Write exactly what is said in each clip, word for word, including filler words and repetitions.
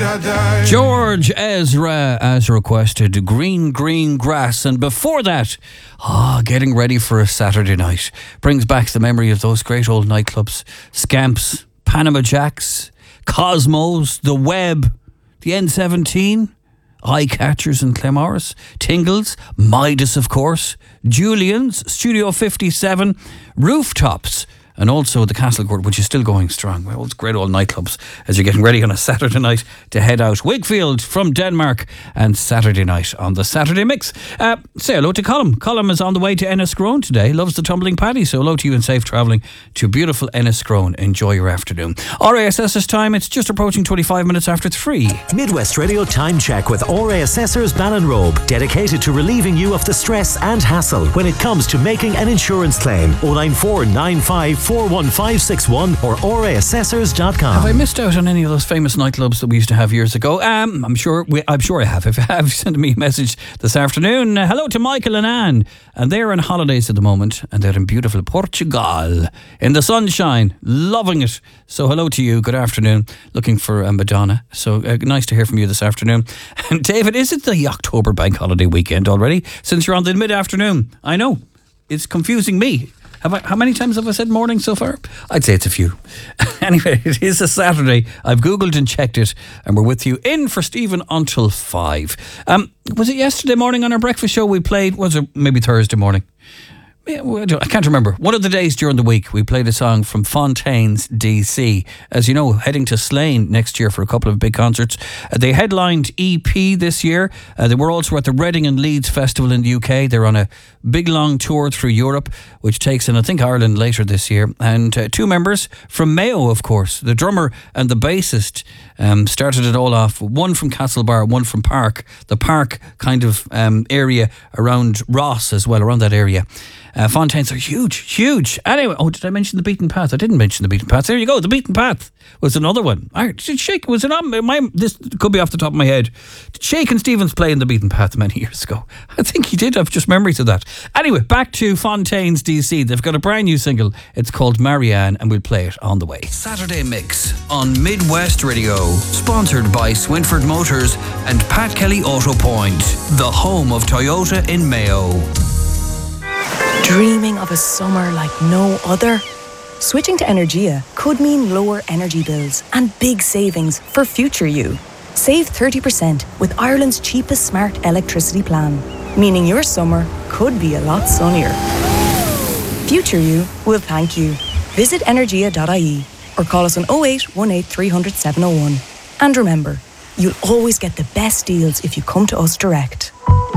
George Ezra, as requested, Green Green Grass. And before that, ah, oh, getting ready for a Saturday night. Brings back the memory of those great old nightclubs. Scamps, Panama Jacks, Cosmos, The Web, the N seventeen, Eye Catchers in Clemorris, Tingles, Midas, of course, Julian's, Studio fifty-seven, Rooftops, and also the Castle Court, which is still going strong. Well, it's great old nightclubs as you're getting ready on a Saturday night to head out. Wakefield from Denmark and Saturday night on the Saturday Mix. Uh, say hello to Colm. Colm is on the way to Enniscrone today. Loves the tumbling paddy, so hello to you and safe travelling to beautiful Enniscrone. Enjoy your afternoon. R A S S's time, it's just approaching twenty-five minutes after three. Midwest Radio Time Check with R A Assessors Ballinrobe, dedicated to relieving you of the stress and hassle when it comes to making an insurance claim. oh nine four nine five four one five six one or r a assessors dot com. Have I missed out on any of those famous nightclubs that we used to have years ago? Um, I'm sure we, I'm sure I have. If I have, sent me a message this afternoon. Uh, hello to Michael and Anne. And they're on holidays at the moment, and they're in beautiful Portugal in the sunshine, loving it. So hello to you. Good afternoon. Looking for uh, Madonna. So uh, nice to hear from you this afternoon. And David, is it the October bank holiday weekend already? Since you're on the mid-afternoon. I know. It's confusing me. Have I, how many times have I said morning so far? I'd say it's a few. Anyway, it is a Saturday. I've Googled and checked it, and we're with you in for Stephen until five. Um, was it yesterday morning on our breakfast show we played, was it maybe Thursday morning? I can't remember. One of the days during the week we played a song from Fontaines D C. As you know, heading to Slane next year for a couple of big concerts. Uh, they headlined E P this year. Uh, they were also at the Reading and Leeds Festival in the U K. They're on a big long tour through Europe, which takes in, I think, Ireland later this year. And uh, two members from Mayo, of course, the drummer and the bassist, um, started it all off. One from Castlebar, one from Park. The Park kind of um, area around Ross as well, around that area. Uh, Fontaines are huge, huge. Anyway, oh, did I mention the Beaten Path? I didn't mention the Beaten Path. There you go. The Beaten Path was another one. I, did Shake, was it on my, this could be off the top of my head. Did Shake and Stevens play in the Beaten Path many years ago? I think he did. I've just memories of that. Anyway, back to Fontaines D C. They've got a brand new single. It's called Marianne, and we'll play it on the way. Saturday Mix on Midwest Radio, sponsored by Swinford Motors and Pat Kelly Auto Point, the home of Toyota in Mayo. Dreaming of a summer like no other? Switching to Energia could mean lower energy bills and big savings for future you. Save thirty percent with Ireland's cheapest smart electricity plan, meaning your summer could be a lot sunnier. Future you will thank you. Visit energia dot I E or call us on oh eight one eight three hundred seven oh one. And remember, you'll always get the best deals if you come to us direct.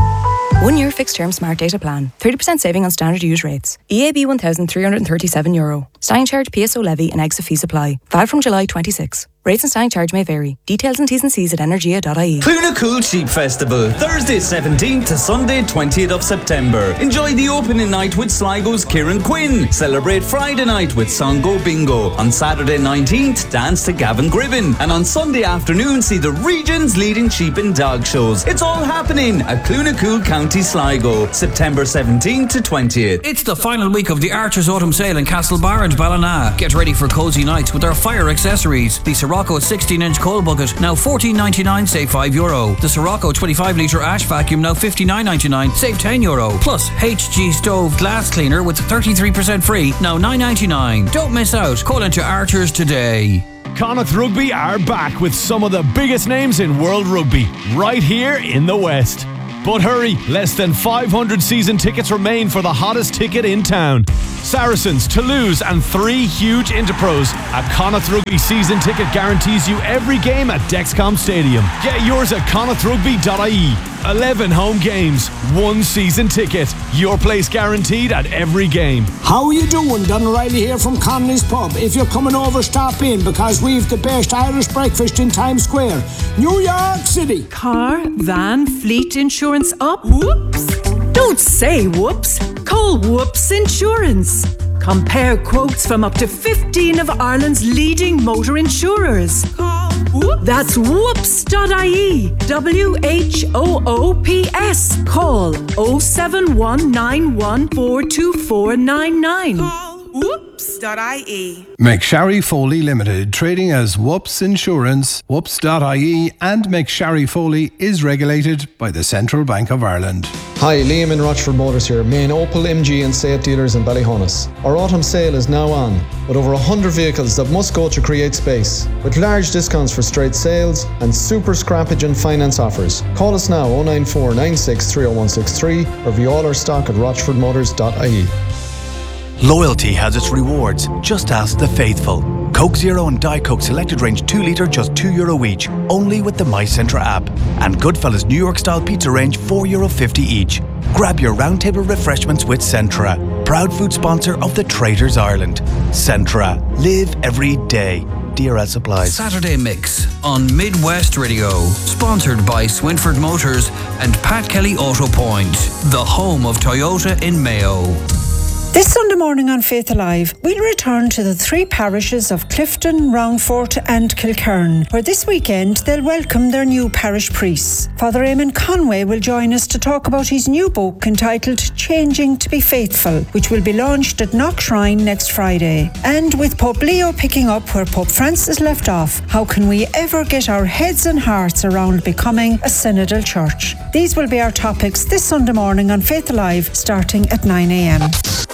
One year fixed term smart data plan. thirty percent saving on standard use rates. E A B one thousand three hundred thirty-seven euro. Standing charge, P S O levy and exit fee supply. Valid from July twenty-sixth. Rates and standing charge may vary. Details and T's and C's at energia dot I E. Cluna Cool Sheep Festival, Thursday seventeenth to Sunday twentieth of September. Enjoy the opening night with Sligo's Kieran Quinn. Celebrate Friday night with Songo Bingo. On Saturday nineteenth, dance to Gavin Gribben. And on Sunday afternoon, see the region's leading sheep and dog shows. It's all happening at Cluna Cool County Sligo, September seventeenth to twentieth. It's the final week of the Archers Autumn Sale in Castlebar and Ballina. Get ready for cosy nights with our fire accessories. The Sirocco sixteen inch coal bucket, now fourteen ninety-nine, save five euro. The Sirocco twenty-five litre ash vacuum, now fifty-nine ninety-nine, save ten euro. Plus, H G Stove glass cleaner with thirty-three percent free, now nine ninety-nine. Don't miss out. Call into Archers today. Connacht Rugby are back with some of the biggest names in world rugby, right here in the West. But hurry, less than five hundred season tickets remain for the hottest ticket in town. Saracens, Toulouse and three huge Interpros. A Connacht Rugby season ticket guarantees you every game at Dexcom Stadium. Get yours at connacht rugby dot I E. eleven home games, one season ticket. Your place guaranteed at every game. How are you doing? Don O'Reilly here from Connolly's Pub. If you're coming over, stop in because we've the best Irish breakfast in Times Square, New York City. Car, van, fleet insurance up? Whoops! Don't say whoops. Call Whoops Insurance. Compare quotes from up to fifteen of Ireland's leading motor insurers. Call Whoops. That's whoops dot I E. W H O O P S. Call oh seven one nine one four two four nine nine. Call Whoops. whoops dot I E. McSharry Foley Limited, trading as Whoops Insurance, whoops dot I E, and McSharry Foley is regulated by the Central Bank of Ireland. Hi, Liam in Rochford Motors here, main Opel, M G and Seat dealers in Ballyhonus. Our autumn sale is now on, with over one hundred vehicles that must go to create space, with large discounts for straight sales and super scrappage and finance offers. Call us now oh nine four nine six three oh one six three or view all our stock at rochford motors dot I E. Loyalty has its rewards. Just ask the faithful. Coke Zero and Diet Coke Selected Range two litre just two euro each, only with the MyCentra app. And Goodfellas New York Style Pizza Range four euro fifty each. Grab your roundtable refreshments with Centra, proud food sponsor of the Traders Ireland. Centra, live every day. D R L supplies. Saturday Mix on Midwest Radio, sponsored by Swinford Motors and Pat Kelly Auto Point, the home of Toyota in Mayo. This Sunday morning on Faith Alive, we'll return to the three parishes of Clifton, Roundfort and Kilkern, where this weekend they'll welcome their new parish priests. Father Eamon Conway will join us to talk about his new book entitled Changing to be Faithful, which will be launched at Knock Shrine next Friday. And with Pope Leo picking up where Pope Francis left off, how can we ever get our heads and hearts around becoming a synodal church? These will be our topics this Sunday morning on Faith Alive, starting at nine a m.